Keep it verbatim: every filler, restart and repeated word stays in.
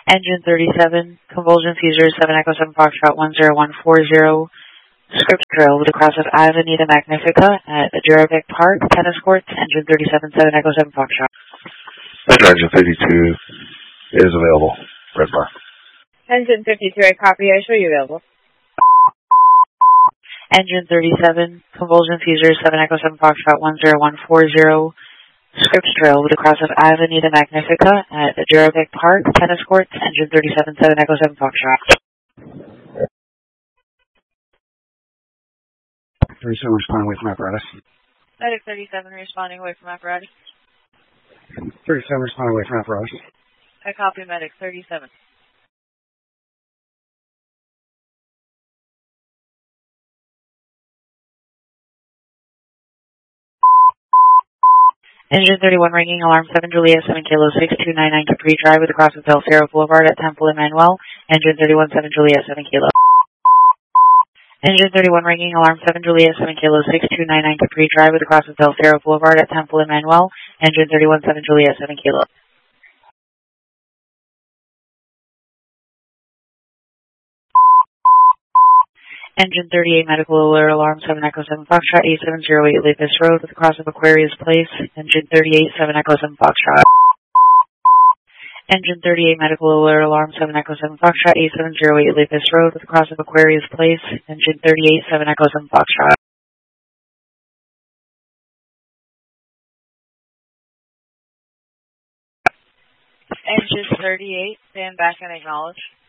Engine thirty-seven, convulsion seizure, seven Echo seven Foxtrot one zero one four zero, script drill with the cross of Avenida Magnifica at Juravic Park, Tennis Courts, engine thirty-seven, seven Echo seven Foxtrot. Engine thirty-two is available, red bar. Engine fifty-two, I copy, I show you available. Engine thirty-seven, convulsion seizure, seven Echo seven Foxtrot one zero one four zero, script drill with the cross of Avenida Magnifica at Juravic Park, Tennis Courts, engine thirty-seven, seven Echo seven Foxtrot. thirty-seven responding away from apparatus. Medic thirty-seven responding away from apparatus. thirty-seven responding away from apparatus. I copy medic thirty-seven. Engine thirty-one ringing, alarm seven Juliet, seven Kilo six two nine nine Capri Drive with the cross of Del Cerro Boulevard at Temple Emmanuel. Engine thirty-one, seven Juliet, seven Kilo. Engine thirty-one ringing, alarm seven Juliet, seven Kilo six two nine nine Capri Drive with the cross of Del Cerro Boulevard at Temple Emmanuel. Engine thirty-one, seven Juliet, seven Kilo. Engine thirty-eight, medical alert, alarm seven Echo seven Foxtrot, eight seven zero eight Lapis Road with the cross of Aquarius Place. Engine thirty-eight, seven Echo seven Foxtrot. Engine thirty-eight, medical alert, alarm seven Echo seven Foxtrot, eight seven zero eight Lapis Road with the cross of Aquarius Place. Engine thirty-eight, seven Echo seven Foxtrot. Engine thirty-eight, stand back and acknowledge.